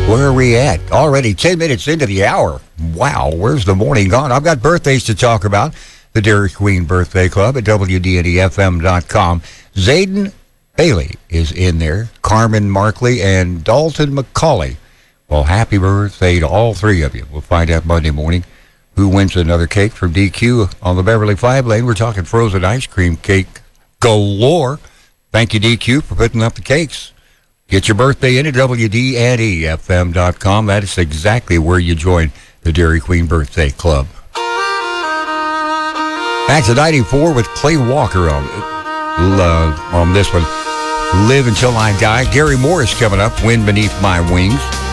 Where are we at? Already 10 minutes into the hour. Wow, where's the morning gone? I've got birthdays to talk about. The Dairy Queen Birthday Club at WDNEFM.com. Zayden Bailey is in there. Carmen Markley and Dalton McCauley. Well, happy birthday to all three of you. We'll find out Monday morning who wins another cake from DQ on the Beverly 5 lane. We're talking frozen ice cream cake galore. Thank you, DQ, for putting up the cakes. Get your birthday in at WDNEFM.com. That is exactly where you join the Dairy Queen Birthday Club. That's a 94 with Clay Walker on this one. Live Until I Die. Gary Moore is coming up. Wind Beneath My Wings.